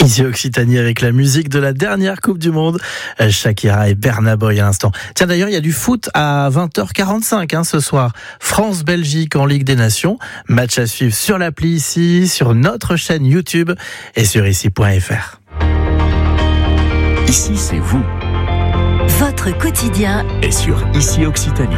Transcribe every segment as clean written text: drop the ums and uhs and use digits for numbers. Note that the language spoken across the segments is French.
Ici Occitanie avec la musique de la dernière Coupe du Monde, Shakira et Burna Boy à l'instant. Tiens, d'ailleurs, il y a du foot à 20h45 ce soir. France-Belgique en Ligue des Nations. Match à suivre sur l'appli ici, sur notre chaîne YouTube et sur ici.fr. Ici, c'est vous. Votre quotidien est sur Ici Occitanie.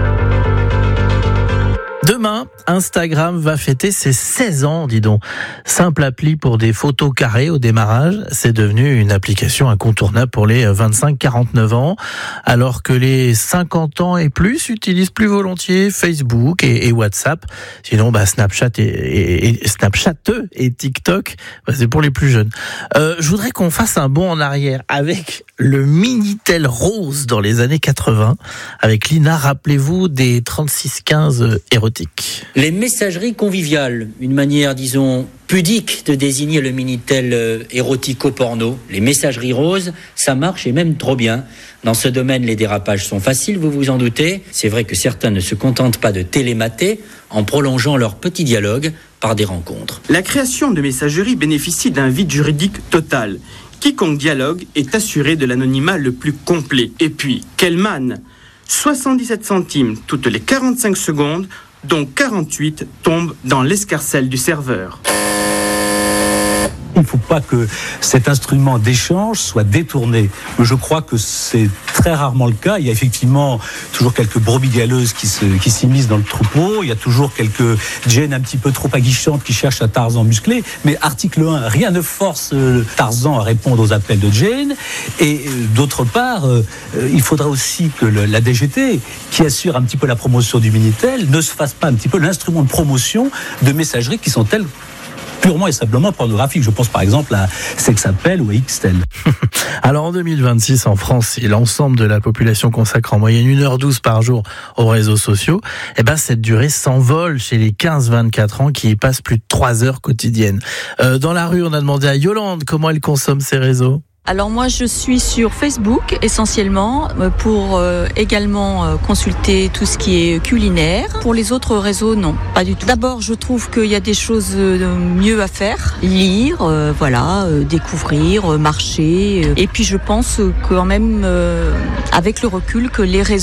Demain, Instagram va fêter ses 16 ans, dis donc. Simple appli pour des photos carrées au démarrage, c'est devenu une application incontournable pour les 25-49 ans, alors que les 50 ans et plus utilisent plus volontiers Facebook et WhatsApp. Sinon, Snapchat et TikTok, c'est pour les plus jeunes. Je voudrais qu'on fasse un bond en arrière avec le Minitel rose dans les années 80. Avec Lina, rappelez-vous des 3615 érotiques. Les messageries conviviales, une manière, disons, pudique de désigner le Minitel érotico-porno. Les messageries roses, ça marche et même trop bien. Dans ce domaine, les dérapages sont faciles, vous vous en doutez. C'est vrai que certains ne se contentent pas de télémater en prolongeant leur petit dialogue par des rencontres. La création de messageries bénéficie d'un vide juridique total. Quiconque dialogue est assuré de l'anonymat le plus complet. Et puis, quelle manne ! 77 centimes toutes les 45 secondes, dont 48 tombent dans l'escarcelle du serveur. Il ne faut pas que cet instrument d'échange soit détourné. Je crois que c'est très rarement le cas. Il y a effectivement toujours quelques brebis galeuses qui s'immiscent dans le troupeau. Il y a toujours quelques Jane un petit peu trop aguichantes qui cherchent un Tarzan musclé. Mais article 1, rien ne force Tarzan à répondre aux appels de Jane. Et d'autre part, il faudra aussi que la DGT, qui assure un petit peu la promotion du Minitel, ne se fasse pas un petit peu l'instrument de promotion de messageries qui sont telles purement et simplement pornographique. Je pense par exemple à Sexapel ou à Xtel. Alors en 2026 en France, si l'ensemble de la population consacre en moyenne 1h12 par jour aux réseaux sociaux, cette durée s'envole chez les 15-24 ans qui y passent plus de 3 heures quotidiennes. Dans la rue, on a demandé à Yolande comment elle consomme ces réseaux. Alors moi je suis sur Facebook essentiellement pour également consulter tout ce qui est culinaire. Pour les autres réseaux, non, pas du tout. D'abord je trouve qu'il y a des choses mieux à faire, lire, découvrir, marcher. Et puis je pense quand même avec le recul que les réseaux